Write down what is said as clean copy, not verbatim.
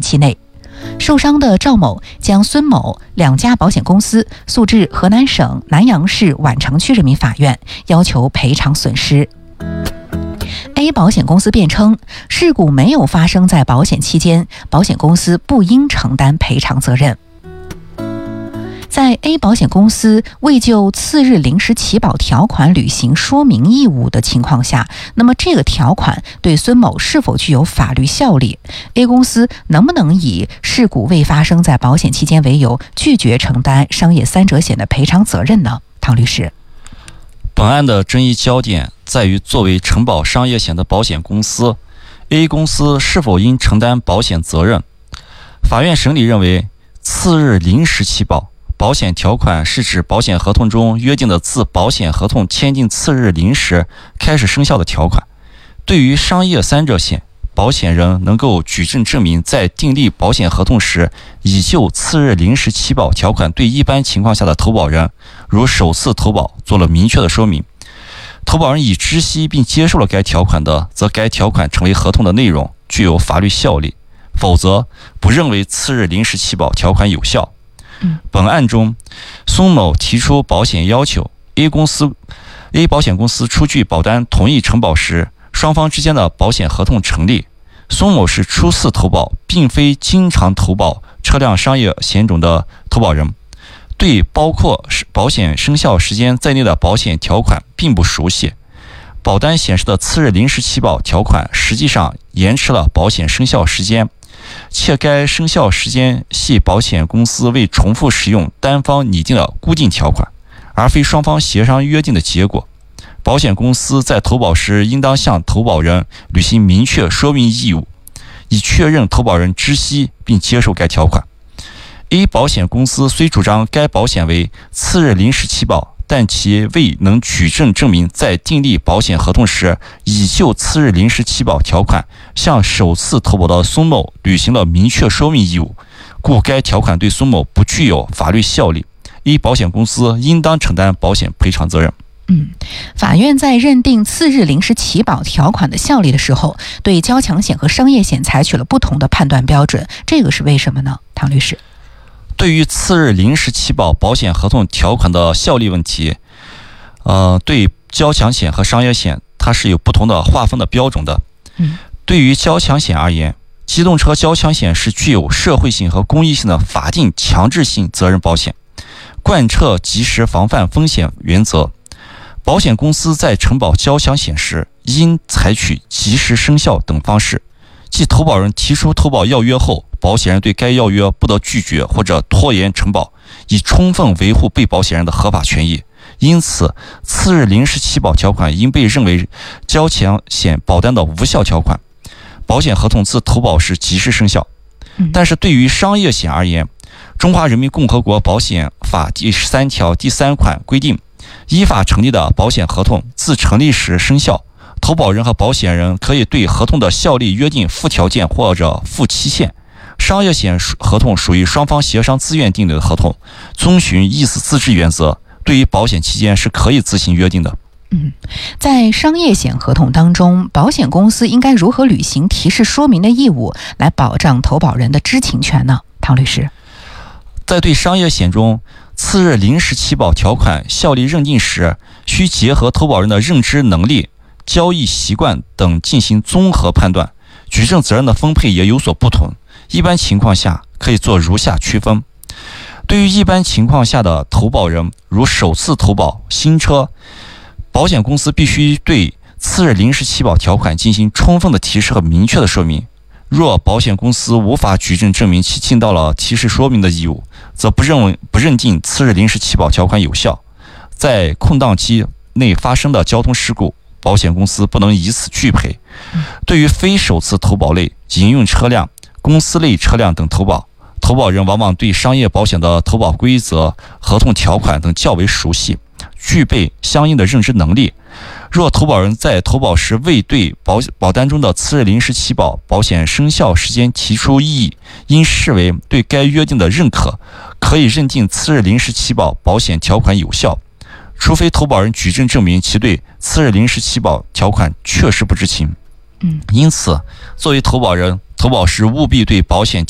险期内。受伤的赵某将孙某两家保险公司诉至河南省南阳市宛城区人民法院，要求赔偿损失。A 保险公司辩称，事故没有发生在保险期间，保险公司不应承担赔偿责任。在 A 保险公司未就次日临时起保条款履行说明义务的情况下，那么这个条款对孙某是否具有法律效力？ A 公司能不能以事故未发生在保险期间为由，拒绝承担商业三者险的赔偿责任呢？唐律师， 本案的争议焦点在于，作为承保商业险的保险公司 A 公司是否应承担保险责任。法院审理认为，次日临时起保保险条款是指保险合同中约定的自保险合同签订次日临时开始生效的条款。对于商业三者险，保险人能够举证证明在订立保险合同时已就次日临时起保条款对一般情况下的投保人，如首次投保做了明确的说明。投保人已知悉并接受了该条款的，则该条款成为合同的内容，具有法律效力，否则不认为次日临时起保条款有效。本案中，孙某提出保险要求， A 保险公司出具保单同意承保时，双方之间的保险合同成立。孙某是初次投保，并非经常投保车辆商业险种的投保人，对包括保险生效时间在内的保险条款并不熟悉。保单显示的次日临时起保条款实际上延迟了保险生效时间，且该生效时间系保险公司为重复使用单方拟定的固定条款，而非双方协商约定的结果。保险公司在投保时应当向投保人履行明确说明义务，以确认投保人知悉并接受该条款。A 保险公司虽主张该保险为次日临时起保，但其未能举证证明在订立保险合同时已就次日临时起保条款向首次投保的孙某履行了明确说明义务，故该条款对孙某不具有法律效力。A 保险公司应当承担保险赔偿责任。 法院在认定次日临时起保条款的效力的时候，对交强险和商业险采取了不同的判断标准，这个是为什么呢？唐律师， 对于次日临时起保保险合同条款的效力问题，对交强险和商业险它是有不同的划分的标准的。对于交强险而言，机动车交强险是具有社会性和公益性的法定强制性责任保险，贯彻及时防范风险原则。保险公司在承保交强险时，应采取及时生效等方式，即投保人提出投保要约后，保险人对该要约不得拒绝或者拖延承保，以充分维护被保险人的合法权益。因此，次日临时起保条款应被认为交强险保单的无效条款，保险合同自投保时及时生效。但是对于商业险而言，中华人民共和国保险法第13条第3款规定，依法成立的保险合同自成立时生效，投保人和保险人可以对合同的效力约定附条件或者附期限。商业险合同属于双方协商自愿订立的合同，遵循意思自治原则，对于保险期间是可以自行约定的。 在商业险合同当中，保险公司应该如何履行提示说明的义务，来保障投保人的知情权呢？唐律师， 在对商业险中次日临时起保条款效力认定时，需结合投保人的认知能力、交易习惯等进行综合判断，举证责任的分配也有所不同。一般情况下可以做如下区分。对于一般情况下的投保人，如首次投保新车，保险公司必须对次日临时起保条款进行充分的提示和明确的说明。若保险公司无法举证证明其尽到了提示说明的义务，则不认定次日临时起保条款有效。在空档期内发生的交通事故，保险公司不能以此拒赔。对于非首次投保类、营运车辆、公司类车辆等投保，投保人往往对商业保险的投保规则、合同条款等较为熟悉，具备相应的认知能力。若投保人在投保时未对保单中的次日临时起保保险生效时间提出异议，应视为对该约定的认可，可以认定次日临时起保保险条款有效，除非投保人举证证明其对次日临时起保条款确实不知情。因此，作为投保人，投保时务必对保险